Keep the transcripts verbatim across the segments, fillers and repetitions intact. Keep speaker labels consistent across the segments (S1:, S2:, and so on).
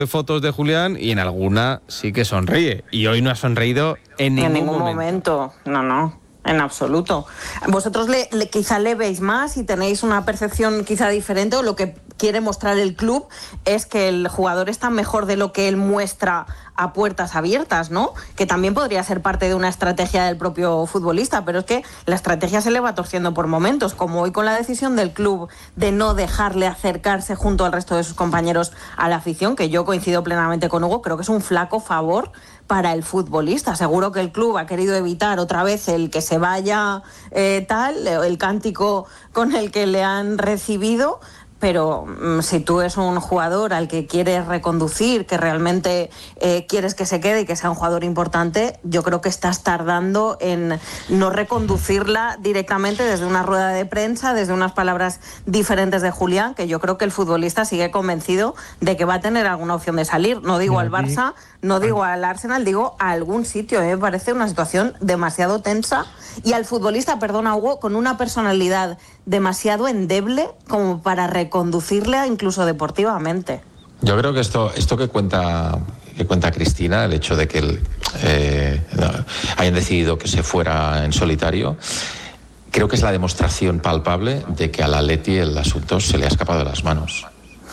S1: fotos de Julián y en alguna sí que sonríe. Y hoy no ha sonreído en ningún,
S2: en ningún
S1: momento.
S2: momento. No, no. En absoluto. Vosotros le, le, quizá le veis más y tenéis una percepción quizá diferente, o lo que quiere mostrar el club es que el jugador está mejor de lo que él muestra a puertas abiertas, ¿no? Que también podría ser parte de una estrategia del propio futbolista, pero es que la estrategia se le va torciendo por momentos, como hoy con la decisión del club de no dejarle acercarse junto al resto de sus compañeros a la afición, que yo coincido plenamente con Hugo, creo que es un flaco favor para el futbolista. Seguro que el club ha querido evitar otra vez el que se vaya eh, tal, el cántico con el que le han recibido, pero mmm, si tú eres un jugador al que quieres reconducir, que realmente eh, quieres que se quede y que sea un jugador importante, yo creo que estás tardando en no reconducirla directamente desde una rueda de prensa, desde unas palabras diferentes de Julián, que yo creo que el futbolista sigue convencido de que va a tener alguna opción de salir. No digo al Barça, no digo al Arsenal, digo a algún sitio. Me parece una situación demasiado tensa y al futbolista, perdona Hugo, con una personalidad demasiado endeble como para reconducirle incluso deportivamente.
S3: Yo creo que esto, esto que cuenta que cuenta Cristina, el hecho de que el, eh, hayan decidido que se fuera en solitario, creo que es la demostración palpable de que al Atleti el asunto se le ha escapado de las manos.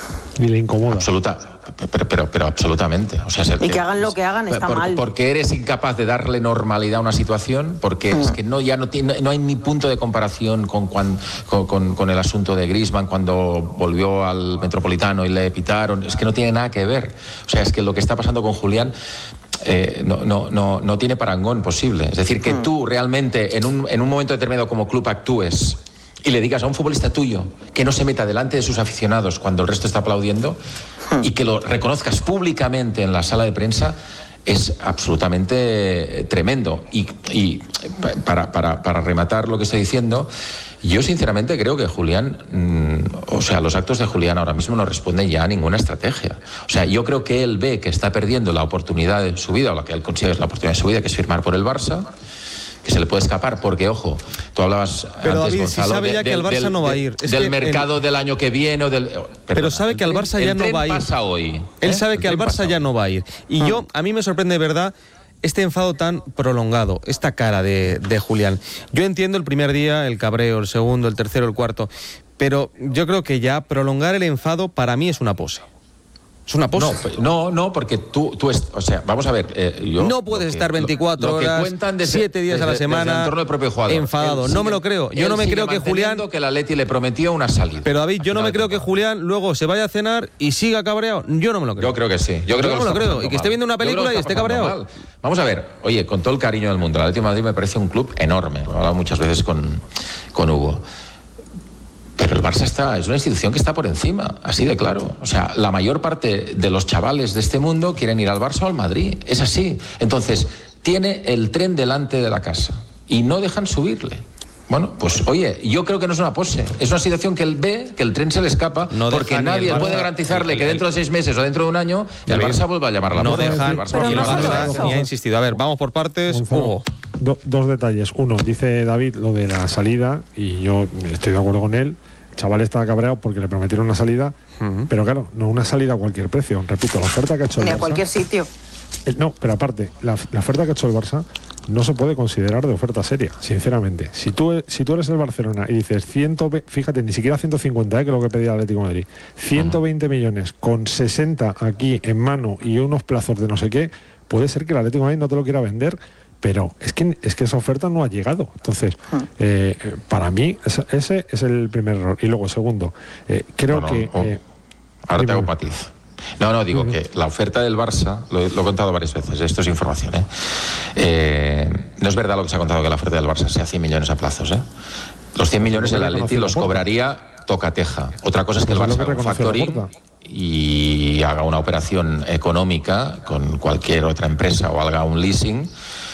S4: Y le incomoda.
S3: Absoluta, pero, pero, pero absolutamente. O sea,
S2: y que, que hagan lo que hagan está
S3: por,
S2: mal.
S3: Porque eres incapaz de darle normalidad a una situación, porque mm. es que no, ya no, tiene, no hay ni punto de comparación con, con, con, con el asunto de Griezmann cuando volvió al Metropolitano y le pitaron. Es que no tiene nada que ver. O sea, es que lo que está pasando con Julián eh, no, no, no, no tiene parangón posible. Es decir, que mm. tú realmente en un, en un momento determinado como club actúes y le digas a un futbolista tuyo que no se meta delante de sus aficionados cuando el resto está aplaudiendo y que lo reconozcas públicamente en la sala de prensa, es absolutamente tremendo. Y, y para, para, para rematar lo que estoy diciendo, yo sinceramente creo que Julián, mmm, o sea, los actos de Julián ahora mismo no responden ya a ninguna estrategia. O sea, yo creo que él ve que está perdiendo la oportunidad de su vida, o la que él considera es la oportunidad de su vida, que es firmar por el Barça, que se le puede escapar, porque, ojo, tú hablabas
S1: pero
S3: antes,
S1: David,
S3: Gonzalo,
S1: si sabe ya
S3: de,
S1: que el Barça
S3: del,
S1: no va a ir.
S3: Es del mercado el... del año que viene o del... Perdona,
S1: pero sabe que al Barça ya no va a ir.
S3: Pasa hoy,
S1: Él
S3: ¿eh?
S1: sabe que al Barça ya no va a ir. Y ah. yo, a mí me sorprende de verdad este enfado tan prolongado, esta cara de, de Julián. Yo entiendo el primer día, el cabreo, el segundo, el tercero, el cuarto, pero yo creo que ya prolongar el enfado para mí es una pose. Es una pose.
S3: No, no, no, porque tú, tú es, o sea, vamos a ver. Eh, yo,
S1: no puedes
S3: que,
S1: estar veinticuatro horas, siete días
S3: desde,
S1: a la semana,
S3: desde el propio jugador.
S1: enfadado.
S3: Él
S1: no
S3: sigue,
S1: me lo creo. Yo no me creo que Julián.
S3: que el Atleti le prometió una salida.
S1: Pero David, yo no me creo que Julián luego se vaya a cenar y siga cabreado. Yo no me lo creo.
S3: Yo creo que sí. Yo creo
S1: yo
S3: que
S1: no me lo creo. Y que esté viendo una película y esté cabreado. Mal.
S3: Vamos a ver. Oye, con todo el cariño del mundo, el Atlético de Madrid me parece un club enorme. Lo he hablado muchas veces con, con Hugo. Pero el Barça está, es una institución que está por encima, así de claro. O sea, la mayor parte de los chavales de este mundo quieren ir al Barça o al Madrid. Es así. Entonces, tiene el tren delante de la casa y no dejan subirle. Bueno, pues oye, yo creo que no es una pose. Es una situación que él ve, que el tren se le escapa, no porque nadie puede garantizarle que dentro de seis meses o dentro de un año el Barça vuelva a llamar la
S1: no
S3: puerta.
S1: Dejan,
S3: el Barça
S1: pero no Barça ni ha insistido. A ver, vamos por partes. Hugo.
S4: Do, dos detalles. Uno, dice David lo de la salida y yo estoy de acuerdo con él. El chaval está cabreado porque le prometieron una salida, uh-huh. pero claro, no una salida a cualquier precio. Repito, la oferta que ha hecho el Barça...
S2: Ni a cualquier sitio.
S4: El, no, pero aparte, la, la oferta que ha hecho el Barça no se puede considerar de oferta seria, sinceramente. Si tú, si tú eres el Barcelona y dices, ciento veinte, fíjate, ni siquiera ciento cincuenta, ¿eh? Que es lo que pedía el Atlético de Madrid, ciento veinte uh-huh. millones con sesenta aquí en mano y unos plazos de no sé qué, puede ser que el Atlético de Madrid no te lo quiera vender, pero es que, es que esa oferta no ha llegado. Entonces, eh, para mí, ese, ese es el primer error. Y luego, segundo, eh, creo no, no, que...
S3: Oh,
S4: eh,
S3: ahora te hago matiz. No, no, digo uh-huh. que la oferta del Barça, lo, lo he contado varias veces, esto es información, ¿eh? Eh, no es verdad lo que se ha contado, que la oferta del Barça sea cien millones a plazos, ¿eh? Los cien millones el Atleti los cobraría tocateja. Otra cosa es que el Barça haga un factoring y haga una operación económica con cualquier otra empresa o haga un leasing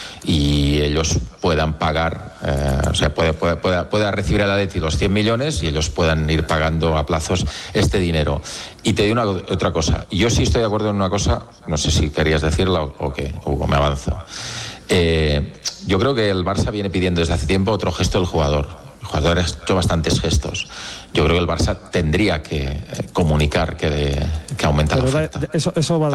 S3: y ellos puedan pagar, eh, o sea, pueda, pueda, pueda recibir el Atleti los cien millones y ellos puedan ir pagando a plazos este dinero. Y te digo una, otra cosa, yo sí estoy de acuerdo en una cosa, no sé si querías decirla o, o qué, Hugo, me avanzo. Eh, yo creo que el Barça viene pidiendo desde hace tiempo otro gesto del jugador. El jugador ha hecho bastantes gestos. Yo creo que el Barça tendría que comunicar que, de, que aumenta
S4: Pero
S3: la oferta.
S4: Da, eso, eso va